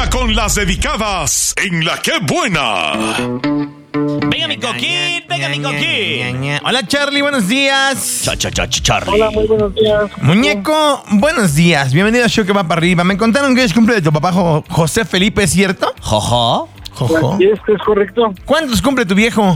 Arriba con las dedicadas en La Qué Buena. Venga mi coquín, venga mi coquín. Hola Charlie, buenos días. Charlie. Hola, muy buenos días. Muñeco, buenos días. Bienvenido a Show que va para arriba. Me contaron que es cumple de tu papá José Felipe, ¿es cierto? Jojo. Jojo. ¿Y es correcto? ¿Cuántos cumple tu viejo?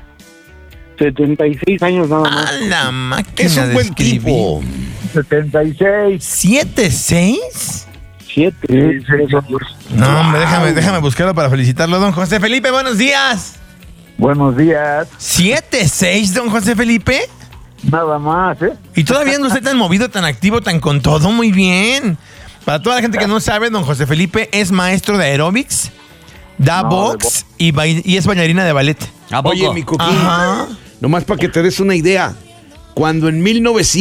76 años nada A más. la máquina Es un de buen escribir. tipo. 76. ¿7-6? 7. No, hombre, déjame buscarlo para felicitarlo, don José Felipe. Buenos días. Buenos días. 7-6, don José Felipe. Nada más, ¿eh? Y todavía ando usted tan movido, tan activo, tan con todo, muy bien. Para toda la gente que no sabe, don José Felipe es maestro de aeróbics, da box y es bailarina de ballet. ¿A poco? Oye, mi coquín, Ajá. nomás para que te des una idea. Cuando en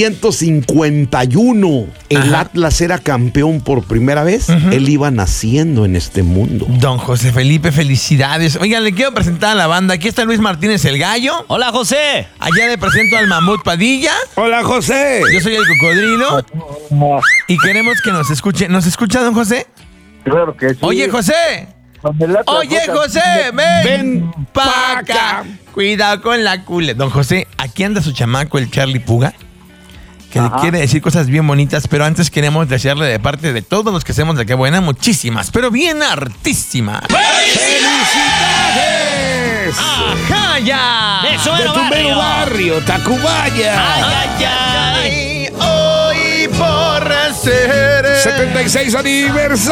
1951 el Atlas era campeón por primera vez, él iba naciendo en este mundo. Don José Felipe, felicidades. Oigan, le quiero presentar a la banda. Aquí está Luis Martínez el Gallo. Hola, José. Allá le presento al Mamut Padilla. Hola, José. Yo soy el Cocodrilo. Y queremos que nos escuche. ¿Nos escucha, don José? Claro que sí. Oye, José. Oye, José, ven pa' acá. Cuidado con la cule. Don José, aquí anda su chamaco, el Charlie Puga, que le quiere decir cosas bien bonitas, pero antes queremos desearle de parte de todos los que hacemos de Qué Buena, muchísimas, pero bien hartísimas. ¡Felicidades! ¡Ajá, ya! Eso De era tu mero barrio, Tacubaya. Ay, ay, ay. Hoy por ser 76 aniversario.